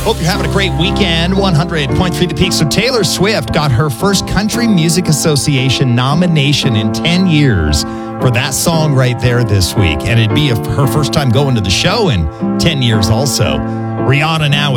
Hope you're having a great weekend. 100.3 The Peak. So Taylor Swift got her first Country Music Association nomination in 10 years for that song right there this week. And it'd be her first time going to the show in 10 years also. Rihanna now